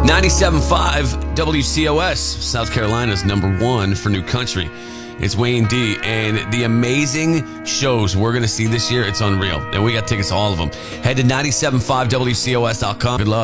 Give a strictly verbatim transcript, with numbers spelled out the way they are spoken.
ninety-seven point five W C O S, South Carolina's number one for new country. It's Wayne D, and the amazing shows we're going to see this year, it's unreal. And we got tickets to all of them. Head to nine seven five W C O S dot com. Good luck.